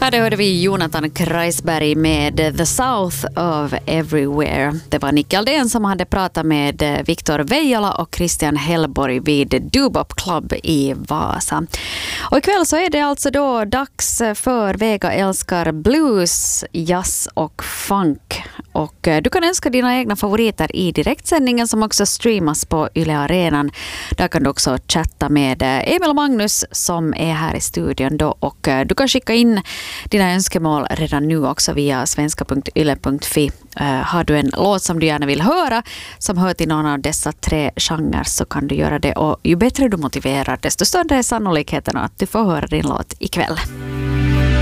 Här hörde vi Jonathan Kreisberg med The South of Everywhere. Det var Nick Aldén som hade pratat med Viktor Veijala och Christian Hellborg vid Dubop Club i Vasa. Och ikväll så är det alltså då dags för Vega älskar blues, jazz och funk. Och du kan önska dina egna favoriter i direktsändningen som också streamas på Yle Arenan. Där kan du också chatta med Emil och Magnus som är här i studion då. Och du kan skicka in dina önskemål redan nu också via svenska.yle.fi. Har du en låt som du gärna vill höra som hör till någon av dessa 3 genrer så kan du göra det. Och ju bättre du motiverar desto större är sannolikheten att du får höra din låt ikväll.